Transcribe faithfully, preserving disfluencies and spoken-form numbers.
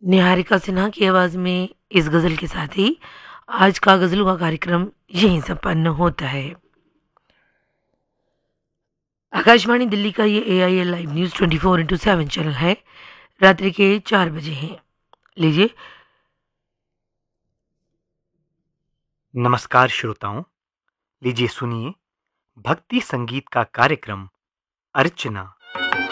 निहारिका सिन्हा की आवाज़ में इस गज़ल के साथ ही आज का गज़लों का कार्यक्रम यहीं संपन्न होता है। आकाशवाणी दिल्ली का ये एआईएल live news twenty four into seven channel है। रात्रि के चार बजे हैं। लीजिए। नमस्कार श्रोताओं, लीजिए सुनिए भक्ति संगीत का कार्यक्रम अर्चना।